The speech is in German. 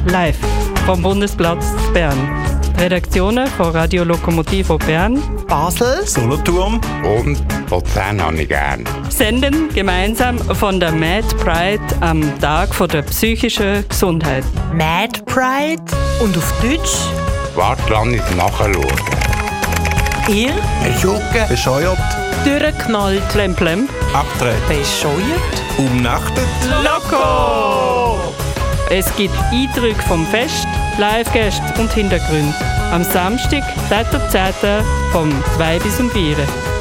live vom Bundesplatz Bern. Die Redaktionen von Radio Lokomotivo Bern, Basel, Solothurn und Luzern habe ich gern. senden gemeinsam von der Mad Pride am Tag der psychischen Gesundheit. Mad Pride und auf Deutsch Warte, lass ich nachschauen. ihr Schurke, bescheuert, durchgeknallt, Plemplem. abgedreht, bescheuert, umnachtet. Loco! Es gibt Eindrücke vom Fest, Live-Gäste und Hintergründe. Am Samstag, 3.10. vom 2 bis um 4.